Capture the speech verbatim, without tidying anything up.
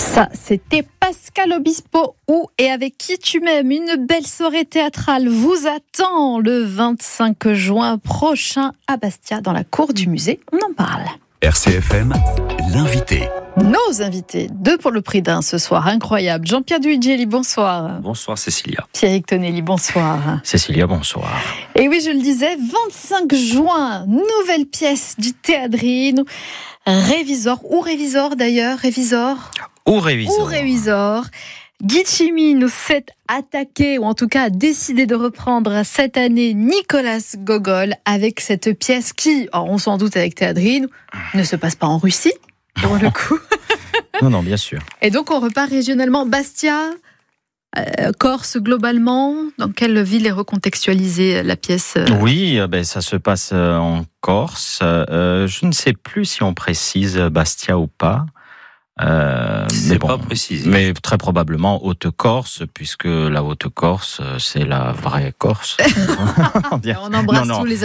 Ça, c'était Pascal Obispo. Où et avec qui tu m'aimes. Une belle soirée théâtrale vous attend le vingt-cinq juin prochain à Bastia, dans la cour du musée. On en parle. R C F M, l'invité. Nos invités, deux pour le prix d'un ce soir, incroyable. Jean-Pierre Duigelli, bonsoir. Bonsoir Cécilia. Pierrick Tonelli, bonsoir. Cécilia, bonsoir. Et oui, je le disais, vingt-cinq juin, nouvelle pièce du Théâdrine. Révisor, ou Révisor d'ailleurs, Révisor Ou Révisor. Ou Révisor. Guy Chimie nous s'est attaqué, ou en tout cas a décidé de reprendre cette année Nicolas Gogol avec cette pièce qui, alors on s'en doute avec Théâdrine, ne se passe pas en Russie, pour le coup. Non, non, bien sûr. Et donc on repart régionalement. Bastia, euh, Corse globalement, dans quelle ville est recontextualisée la pièce euh... Oui, ben, ça se passe en Corse. Euh, je ne sais plus si on précise Bastia ou pas. Euh, c'est mais bon, pas précisé. Mais très probablement Haute-Corse, puisque la Haute-Corse, c'est la vraie Corse. On embrasse non, non. tous les